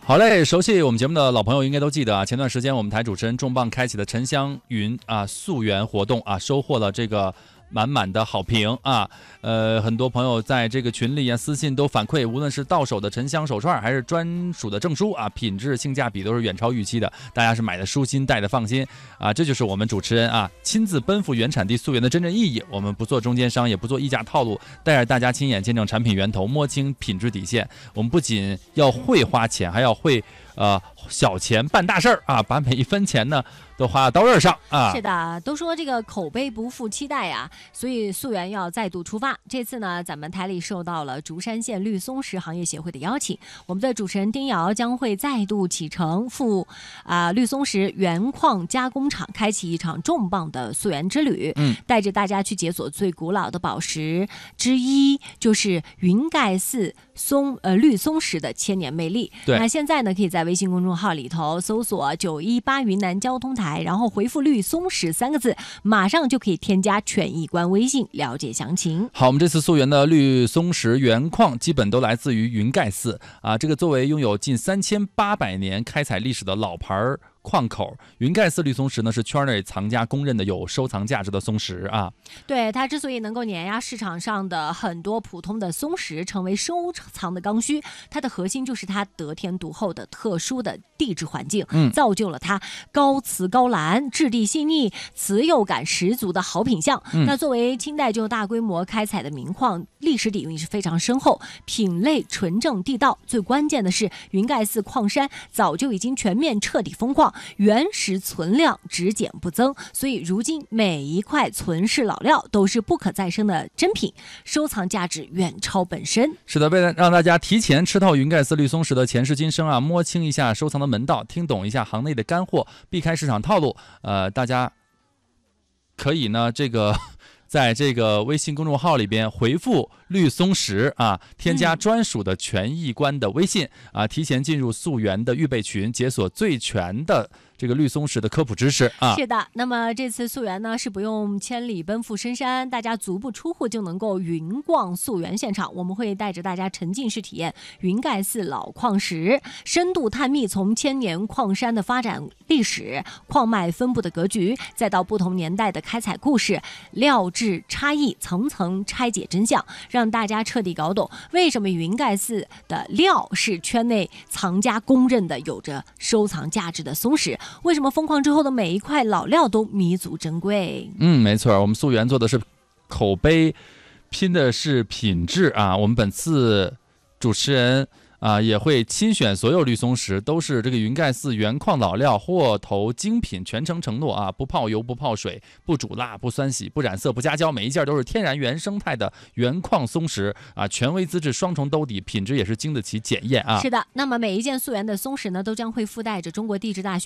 好嘞，熟悉我们节目的老朋友应该都记得啊，前段时间我们台主持人重磅开启的沉香云溯源活动啊，收获了这个满满的好评啊。很多朋友在这个群里私信都反馈，无论是到手的沉香手串还是专属的证书啊，品质性价比都是远超预期的，大家是买的舒心，戴的放心啊。这就是我们主持人亲自奔赴原产地溯源的真正意义。我们不做中间商，也不做溢价套路，带着大家亲眼见证产品源头，摸清品质底线。我们不仅要会花钱，还要会小钱办大事儿啊，把每一分钱呢都花到刀刃上啊。 是的，都说这个口碑不负期待啊，所以溯源要再度出发。这次呢，咱们台里受到了竹山县绿松石行业协会的邀请，我们的主持人丁瑶将会再度启程赴绿松石原矿加工厂，开启一场重磅的溯源之旅。带着大家去解锁最古老的宝石之一，就是云盖寺绿松石的千年魅力。 对， 那现在呢，可以在微信公众号里头搜索918云南交通台，然后回复绿松石3个字，马上就可以添加权益官微信了解详情。 好，我们这次溯源的绿松石原矿基本都来自于云盖寺啊，这个作为拥有近3800年开采历史的老牌矿口，云盖寺绿松石呢是圈内藏家公认的有收藏价值的松石啊。 对，它之所以能够碾压市场上的很多普通的松石，成为收藏的刚需，它的核心就是它得天独厚的特殊的地质环境，造就了它高瓷高蓝、质地细腻、瓷釉感十足的好品相。那作为清代就大规模开采的名矿，历史底蕴是非常深厚，品类纯正地道。最关键的是，云盖寺矿山早就已经全面彻底封矿，原石存量只减不增，所以如今每一块存世老料都是不可再生的珍品，收藏价值远超本身。 是的，为了让大家提前吃透云盖寺绿松石的前世今生摸清一下收藏的门道，听懂一下行内的干货，避开市场套路，大家可以呢在这个微信公众号里边回复绿松石添加专属的权益官的微信提前进入溯源的预备群，解锁最全的这个绿松石的科普知识是的，那么这次溯源呢是不用千里奔赴深山，大家足不出户就能够云逛溯源现场。我们会带着大家沉浸式体验云盖寺老矿石，深度探秘从千年矿山的发展历史、矿脉分布的格局，再到不同年代的开采故事、料质差异，层层拆解真相，让大家彻底搞懂为什么云盖寺的料是圈内藏家公认的有着收藏价值的松石，为什么封矿之后的每一块老料都弥足珍贵。 没错，我们溯源做的是口碑，拼的是品质我们本次主持人也会亲选所有绿松石，都是这个云盖寺原矿老料，货头精品，全程承诺不泡油不泡水，不煮辣不酸洗，不染色不加胶，每一件都是天然原生态的原矿松石权威资质，双重兜底，品质也是经得起检验是的，那么每一件溯源的松石呢，都将会附带着中国地质大学